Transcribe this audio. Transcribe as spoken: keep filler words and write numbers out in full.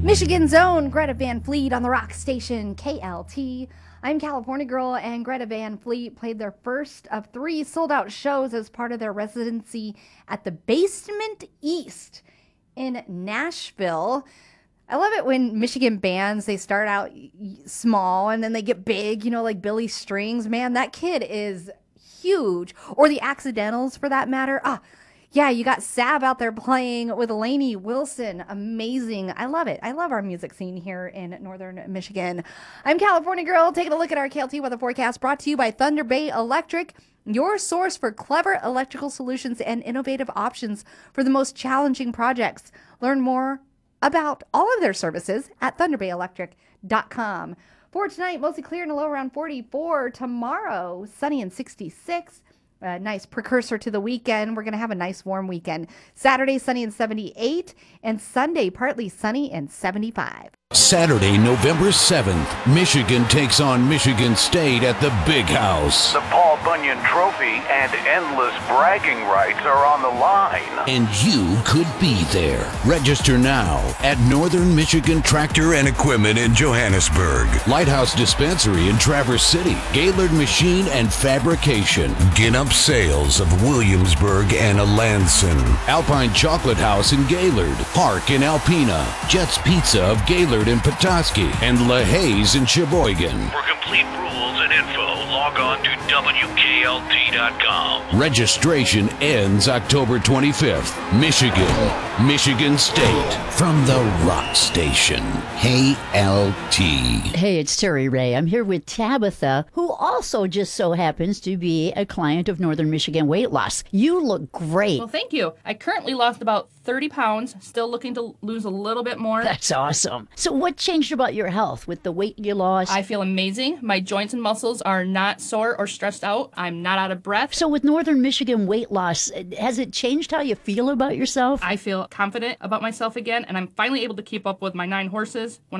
Michigan's own Greta Van Fleet on the rock station K L T. I'm California Girl, and Greta Van Fleet played their first of three sold-out shows as part of their residency at the Basement East in Nashville. I love it when Michigan bands, they start out small and then they get big, you know, like Billy Strings. Man, that kid is huge. Or the Accidentals, for that matter. Ah, yeah, you got Sav out there playing with Lainey Wilson. Amazing. I love it. I love our music scene here in northern Michigan. I'm California Girl, taking a look at our K L T weather forecast, brought to you by Thunder Bay Electric, your source for clever electrical solutions and innovative options for the most challenging projects. Learn more about all of their services at thunder bay electric dot com. For tonight, mostly clear and a low around forty-four. Tomorrow, sunny and sixty-six. A nice precursor to the weekend. We're going to have a nice warm weekend. Saturday, sunny and seventy-eight. And Sunday, partly sunny and seventy-five. Saturday, November seventh, Michigan takes on Michigan State at the Big House. The Paul Bunyan Trophy and endless bragging rights are on the line. And you could be there. Register now at Northern Michigan Tractor and Equipment in Johannesburg, Lighthouse Dispensary in Traverse City, Gaylord Machine and Fabrication, Ginnup Sales of Williamsburg and Alanson, Alpine Chocolate House in Gaylord, Park in Alpena, Jets Pizza of Gaylord in Petoskey, and LaHaye's in Sheboygan. For complete rules and info, log on to W K L T dot com. Registration ends October twenty-fifth. Michigan, Michigan State, from the rock station, K L T. Hey, it's Terry Ray. I'm here with Tabitha, who also just so happens to be a client of Northern Michigan Weight Loss. You look great. Well, thank you. I currently lost about thirty pounds, still looking to lose a little bit more. That's awesome. So what changed about your health with the weight you lost? I feel amazing. My joints and muscles are not sore or stressed out. I'm not out of breath. So with Northern Michigan Weight Loss, has it changed how you feel about yourself? I feel confident about myself again, and I'm finally able to keep up with my nine horses when